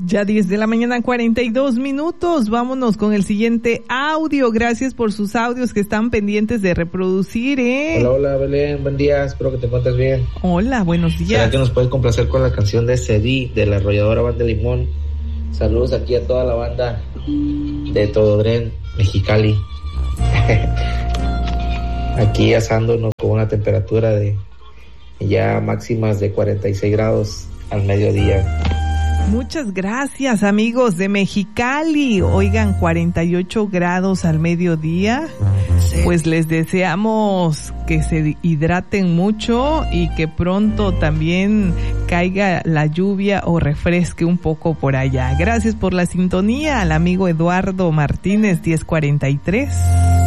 Ya 10 de la mañana, 42 minutos. Vámonos con el siguiente audio. Gracias por sus audios que están pendientes de reproducir, Hola, Belén. Buen día. Espero que te encuentres bien. Hola, buenos días. ¿Será que nos puedes complacer con la canción de Cedí, de la arrolladora Banda Limón? Saludos aquí a toda la banda de Tododren, Mexicali. Aquí asándonos con una temperatura de ya máximas de 46 grados al mediodía. Muchas gracias, amigos de Mexicali. Oigan, 48 grados al mediodía. Pues les deseamos que se hidraten mucho y que pronto también caiga la lluvia o refresque un poco por allá. Gracias por la sintonía al amigo Eduardo Martínez, 1043.